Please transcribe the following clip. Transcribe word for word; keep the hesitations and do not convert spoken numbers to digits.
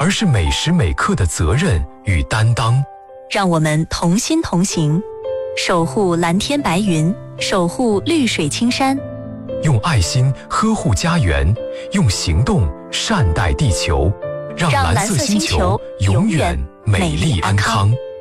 而是每时每刻的责任与担当。 让我们同心同行，守护蓝天白云，守护绿水青山， 用爱心呵护家园，用行动善待地球，让蓝色星球永远美丽安康。